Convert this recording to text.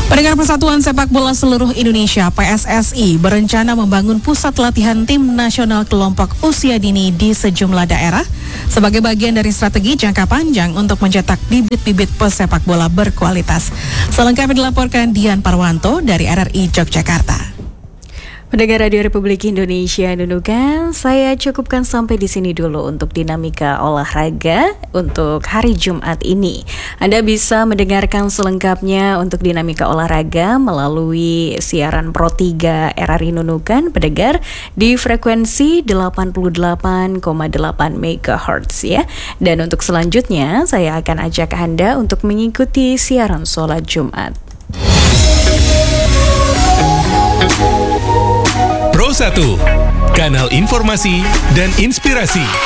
Pendengar Persatuan Sepak Bola Seluruh Indonesia (PSSI) berencana membangun pusat latihan tim nasional kelompok usia dini di sejumlah daerah sebagai bagian dari strategi jangka panjang untuk mencetak bibit-bibit pesepak bola berkualitas. Selengkapnya dilaporkan Dian Parwanto dari RRI Yogyakarta. Pendengar Radio Republik Indonesia Nunukan, saya cukupkan sampai di sini dulu untuk dinamika olahraga untuk hari Jumat ini. Anda bisa mendengarkan selengkapnya untuk dinamika olahraga melalui siaran Pro 3 RRI Nunukan, pendengar, di frekuensi 88,8 MHz ya. Dan untuk selanjutnya, saya akan ajak Anda untuk mengikuti siaran sholat Jumat. Pro 1, kanal informasi dan inspirasi.